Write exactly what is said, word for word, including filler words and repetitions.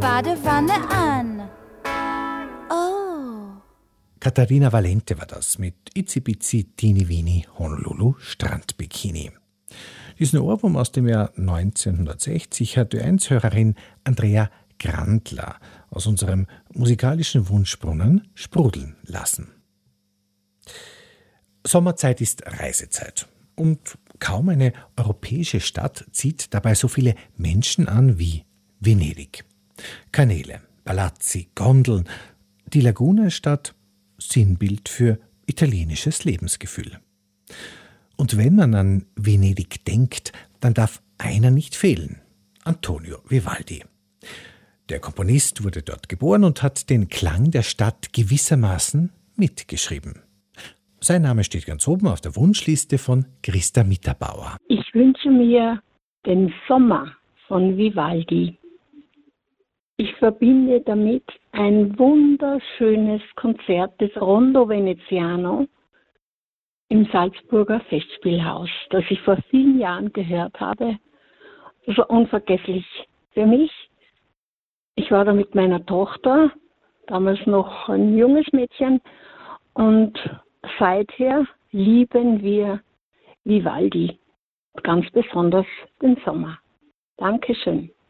Badewanne an. Oh. Katharina Valente war das mit Itzi Bitzi Teeny Weeny Honolulu Strandbikini. Diesen Ohrwurm aus dem Jahr neunzehnhundertsechzig hat Ö eins Hörerin Andrea Grandler aus unserem musikalischen Wunschbrunnen sprudeln lassen. Sommerzeit ist Reisezeit und kaum eine europäische Stadt zieht dabei so viele Menschen an wie Venedig. Kanäle, Palazzi, Gondeln, die Lagune-Stadt, Sinnbild für italienisches Lebensgefühl. Und wenn man an Venedig denkt, dann darf einer nicht fehlen: Antonio Vivaldi. Der Komponist wurde dort geboren und hat den Klang der Stadt gewissermaßen mitgeschrieben. Sein Name steht ganz oben auf der Wunschliste von Christa Mitterbauer. Ich wünsche mir den Sommer von Vivaldi. Ich verbinde damit ein wunderschönes Konzert des Rondo Veneziano im Salzburger Festspielhaus, das ich vor vielen Jahren gehört habe. Das war unvergesslich für mich. Ich war da mit meiner Tochter, damals noch ein junges Mädchen, und seither lieben wir Vivaldi, ganz besonders den Sommer. Dankeschön.